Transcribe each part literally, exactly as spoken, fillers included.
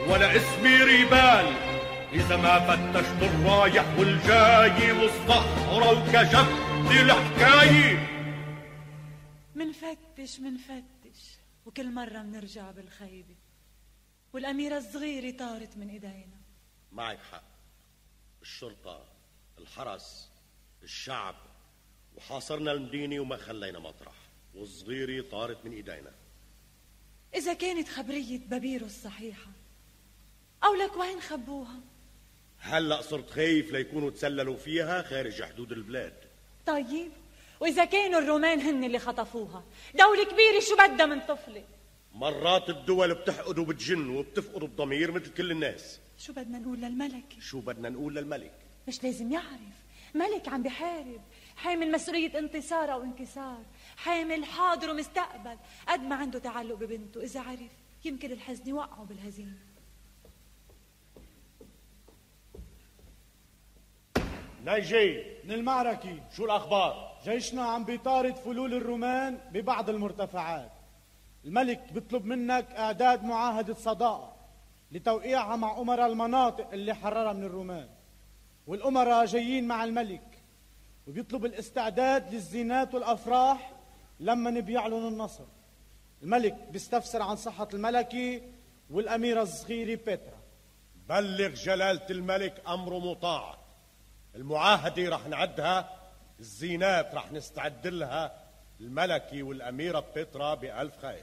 ولا اسمي ريبال إذا ما فتشت الرايح والجاي والصحراء وكشفت الحكاية. منفتش منفتش وكل مرة منرجع بالخيبة، والأميرة الصغيرة طارت من إيدينا. معك حق، الشرطة، الحرس، الشعب، وحاصرنا المدينة وما خلينا مطرح، والصغيرة طارت من إيدينا. إذا كانت خبرية بابيرو الصحيحة، أو لك وين خبوها؟ هلأ صرت خايف ليكونوا تسللوا فيها خارج حدود البلاد. طيب وإذا كانوا الرومان هن اللي خطفوها، دولة كبيرة شو بدها من طفلة؟ مرات الدول بتحقد وبتجن وبتفقد الضمير مثل كل الناس. شو بدنا نقول للملك؟ شو بدنا نقول للملك؟ مش لازم يعرف، ملك عم بحارب، حامل مسؤولية انتصار أو انكسار، حامل حاضر ومستقبل، قد ما عنده تعلق ببنته. إذا عرف يمكن الحزن يوقعه بالهزيمة. نيجي من المعركة. شو الأخبار؟ جيشنا عم بيطارد فلول الرومان ببعض المرتفعات. الملك بيطلب منك إعداد معاهدة صداقة لتوقيعها مع أمراء المناطق اللي حررها من الرومان، والأمراء جايين مع الملك، وبيطلب الاستعداد للزينات والأفراح لما بيعلن النصر. الملك بيستفسر عن صحة الملكة والأميرة الصغيرة بيترا. بلغ جلالة الملك أمره مطاع. المعاهدة رح نعدها، الزينات رح نستعد لها، الملكة والأميرة بيترا بألف خير.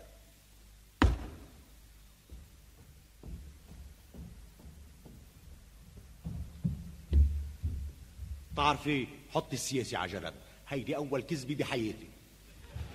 بتعرفي، حطي السياسة على جنب، هيدي أول كذبة بحياتي.